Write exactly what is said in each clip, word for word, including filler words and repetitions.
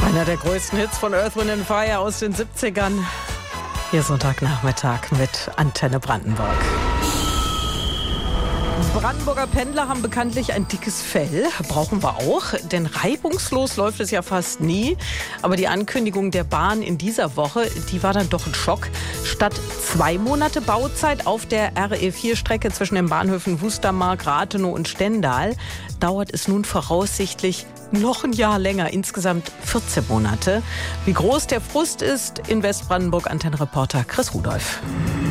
Einer der größten Hits von Earth, Wind and Fire aus den siebzigern. Hier Sonntagnachmittag mit Antenne Brandenburg. Brandenburger Pendler haben bekanntlich ein dickes Fell. Brauchen wir auch, denn reibungslos läuft es ja fast nie. Aber die Ankündigung der Bahn in dieser Woche, die war dann doch ein Schock. Statt zwei Monate Bauzeit auf der R E vier Strecke zwischen den Bahnhöfen Wustermark, Rathenow und Stendal dauert es nun voraussichtlich noch ein Jahr länger, insgesamt vierzehn Monate. Wie groß der Frust ist, in Westbrandenburg Antennenreporter Chris Rudolph.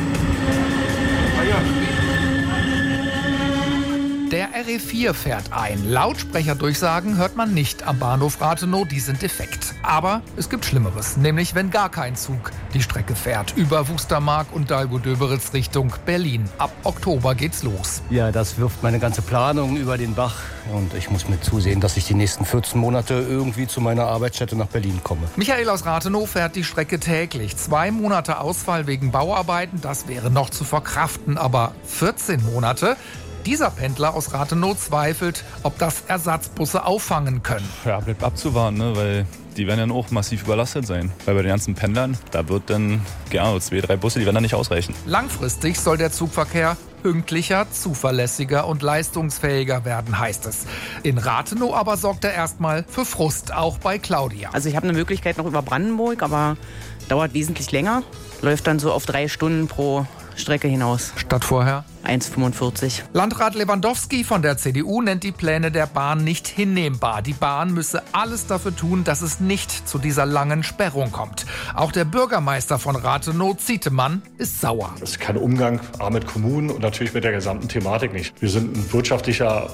Der R E vier fährt ein. Lautsprecherdurchsagen hört man nicht am Bahnhof Rathenow, die sind defekt. Aber es gibt Schlimmeres, nämlich wenn gar kein Zug die Strecke fährt. Über Wustermark und Dahlgow-Döberitz Richtung Berlin. Ab Oktober geht's los. Ja, das wirft meine ganze Planung über den Bach. Und ich muss mir zusehen, dass ich die nächsten vierzehn Monate irgendwie zu meiner Arbeitsstätte nach Berlin komme. Michael aus Rathenow fährt die Strecke täglich. Zwei Monate Ausfall wegen Bauarbeiten, das wäre noch zu verkraften. Aber vierzehn Monate? Dieser Pendler aus Rathenow zweifelt, ob das Ersatzbusse auffangen können. Ja, bleibt abzuwarten, ne? Weil die werden dann auch massiv überlastet sein. Weil bei den ganzen Pendlern, da wird dann, ja, zwei, drei Busse, die werden dann nicht ausreichen. Langfristig soll der Zugverkehr pünktlicher, zuverlässiger und leistungsfähiger werden, heißt es. In Rathenow aber sorgt er erstmal für Frust, auch bei Claudia. Also ich habe eine Möglichkeit noch über Brandenburg, aber dauert wesentlich länger. Läuft dann so auf drei Stunden pro Strecke hinaus. Statt vorher? eins fünfundvierzig. Landrat Lewandowski von der C D U nennt die Pläne der Bahn nicht hinnehmbar. Die Bahn müsse alles dafür tun, dass es nicht zu dieser langen Sperrung kommt. Auch der Bürgermeister von Rathenow, Zietemann, ist sauer. Das ist kein Umgang A, mit Kommunen und natürlich mit der gesamten Thematik nicht. Wir sind ein wirtschaftlicher